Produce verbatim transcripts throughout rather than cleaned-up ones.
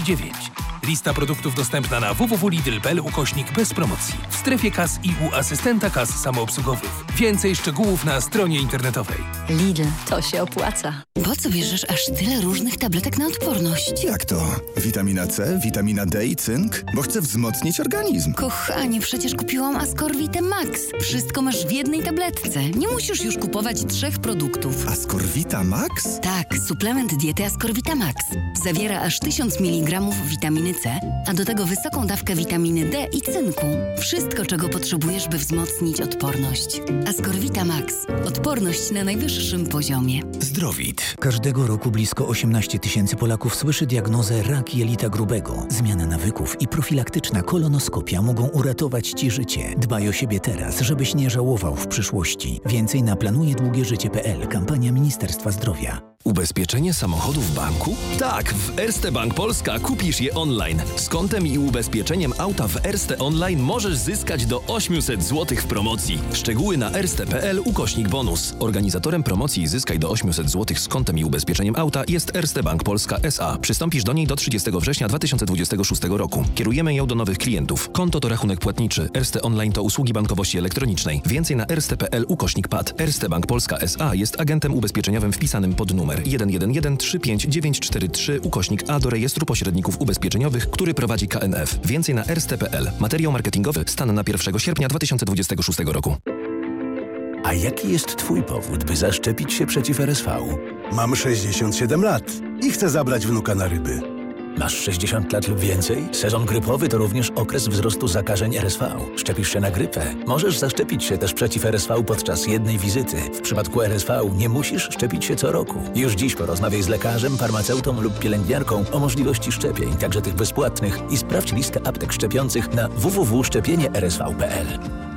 dziewięć. Lista produktów dostępna na w w w kropka lidl kropka p l ukośnik bez promocji. W strefie kas i u asystenta kas samoobsługowych. Więcej szczegółów na stronie internetowej. Lidl, to się opłaca. Po co bierzesz aż tyle różnych tabletek na odporność? Jak to? Witamina C, witamina D i cynk? Bo chcę wzmocnić organizm. Kochanie, przecież kupiłam Ascorvite Max. Wszystko masz w jednej tabletce. Nie musisz już kupować trzech produktów. Ascorvita Max? Tak, suplement diety Ascorvita Max. Zawiera aż tysiąc miligramów witaminy C, a do tego wysoką dawkę witaminy D i cynku. Wszystko, czego potrzebujesz, by wzmocnić odporność. Ascorvita Max. Odporność na najwyższym poziomie. Zdrowit. Każdego roku blisko osiemnaście tysięcy Polaków słyszy diagnozę rak jelita grubego. Zmiana nawyków i profilaktyczna kolonoskopia mogą uratować Ci życie. Dbaj o siebie teraz, żebyś nie żałował w przyszłości. Więcej na planuje długie życie kropka p l. Kampania Ministerstwa Zdrowia. Ubezpieczenie samochodu w banku? Tak, w Erste Bank Polska kupisz je online. Z kontem i ubezpieczeniem auta w Erste Online możesz zyskać do osiemset złotych w promocji. Szczegóły na erste kropka p l ukośnik bonus. Organizatorem promocji Zyskaj do osiemset złotych z kontem i ubezpieczeniem auta jest Erste Bank Polska S A. Przystąpisz do niej do trzydziestego września dwa tysiące dwudziestego szóstego roku. Kierujemy ją do nowych klientów. Konto to rachunek płatniczy. Erste Online to usługi bankowości elektronicznej. Więcej na erste kropka p l ukośnik p a t. Erste Bank Polska S A jest agentem ubezpieczeniowym wpisanym pod numer jeden jeden jeden trzy pięć dziewięć cztery trzy ukośnik A do rejestru pośredników ubezpieczeniowych, który prowadzi K N F. Więcej na erste kropka p l. Materiał marketingowy stan na pierwszego sierpnia dwa tysiące dwudziestego szóstego roku. A jaki jest Twój powód, by zaszczepić się przeciw R S V? Mam sześćdziesiąt siedem lat i chcę zabrać wnuka na ryby. Masz sześćdziesiąt lat lub więcej? Sezon grypowy to również okres wzrostu zakażeń R S V. Szczepisz się na grypę? Możesz zaszczepić się też przeciw R S V podczas jednej wizyty. W przypadku R S V nie musisz szczepić się co roku. Już dziś porozmawiaj z lekarzem, farmaceutą lub pielęgniarką o możliwości szczepień, także tych bezpłatnych, i sprawdź listę aptek szczepiących na w w w kropka szczepienie r s v kropka p l.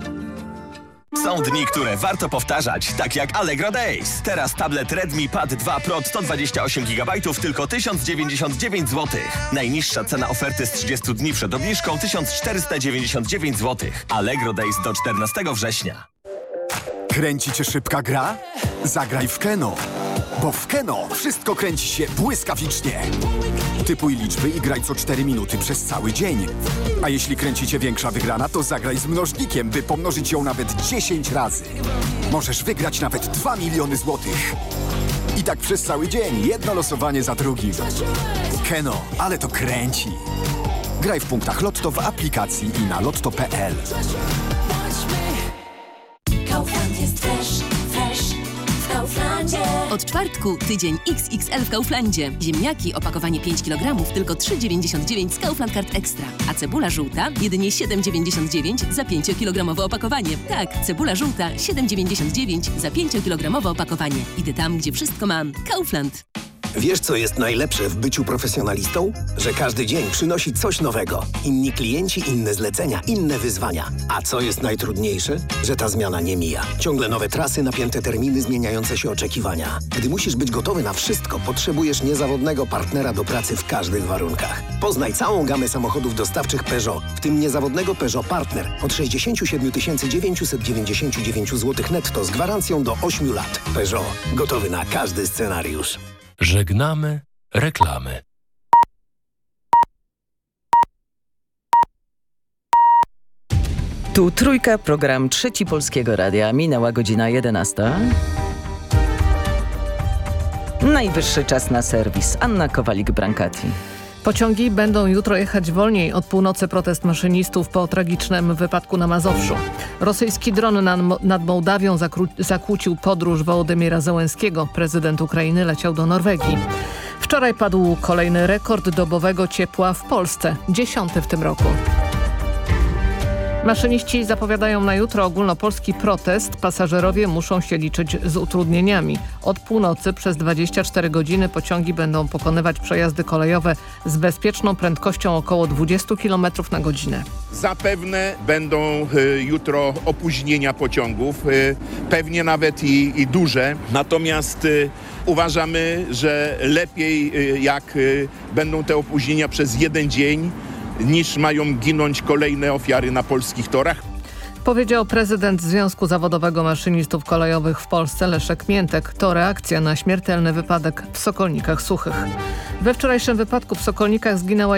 Są dni, które warto powtarzać, tak jak Allegro Days. Teraz tablet Redmi Pad dwa Pro sto dwadzieścia osiem gigabajtów tylko tysiąc dziewięćdziesiąt dziewięć złotych. Najniższa cena oferty z trzydziestu dni przed obniżką tysiąc czterysta dziewięćdziesiąt dziewięć złotych. Allegro Days do czternastego września. Kręci cię szybka gra? Zagraj w Keno. Bo w Keno wszystko kręci się błyskawicznie. Typuj liczby i graj co cztery minuty przez cały dzień. A jeśli kręci cię większa wygrana, to zagraj z mnożnikiem, by pomnożyć ją nawet dziesięć razy. Możesz wygrać nawet dwa miliony złotych. I tak przez cały dzień, jedno losowanie za drugim. Keno, ale to kręci. Graj w punktach Lotto w aplikacji i na lotto kropka p l. Kaufland jest fresh, fresh w Kauflandzie. Od czwartku tydzień X X L w Kauflandzie. Ziemniaki opakowanie pięć kilogramów tylko trzy dziewięćdziesiąt dziewięć z Kaufland Card Extra. A cebula żółta jedynie siedem dziewięćdziesiąt dziewięć za pięciokilogramowe opakowanie. Tak, cebula żółta siedem dziewięćdziesiąt dziewięć za pięciokilogramowe opakowanie. Idę tam, gdzie wszystko mam. Kaufland. Wiesz, co jest najlepsze w byciu profesjonalistą? Że każdy dzień przynosi coś nowego. Inni klienci, inne zlecenia, inne wyzwania. A co jest najtrudniejsze? Że ta zmiana nie mija. Ciągle nowe trasy, napięte terminy, zmieniające się oczekiwania. Gdy musisz być gotowy na wszystko, potrzebujesz niezawodnego partnera do pracy w każdych warunkach. Poznaj całą gamę samochodów dostawczych Peugeot, w tym niezawodnego Peugeot Partner od sześćdziesiąt siedem tysięcy dziewięćset dziewięćdziesiąt dziewięć złotych netto z gwarancją do ośmiu lat. Peugeot. Gotowy na każdy scenariusz. Żegnamy reklamy. Tu Trójka, program Trzeci Polskiego Radia. Minęła godzina jedenasta. Najwyższy czas na serwis. Anna Kowalik-Brankati. Pociągi będą jutro jechać wolniej. Od północy protest maszynistów po tragicznym wypadku na Mazowszu. Rosyjski dron nad, nad Mołdawią zakró- zakłócił podróż Wołodymyra Zełenskiego. Prezydent Ukrainy leciał do Norwegii. Wczoraj padł kolejny rekord dobowego ciepła w Polsce. Dziesiąty w tym roku. Maszyniści zapowiadają na jutro ogólnopolski protest. Pasażerowie muszą się liczyć z utrudnieniami. Od północy przez dwadzieścia cztery godziny pociągi będą pokonywać przejazdy kolejowe z bezpieczną prędkością około dwadzieścia kilometrów na godzinę. Zapewne będą y, jutro opóźnienia pociągów, y, pewnie nawet i, i duże. Natomiast y, uważamy, że lepiej y, jak y, będą te opóźnienia przez jeden dzień, niż mają ginąć kolejne ofiary na polskich torach. Powiedział prezydent Związku Zawodowego Maszynistów Kolejowych w Polsce Leszek Miętek. To reakcja na śmiertelny wypadek w Sokolnikach Suchych. We wczorajszym wypadku w Sokolnikach zginęła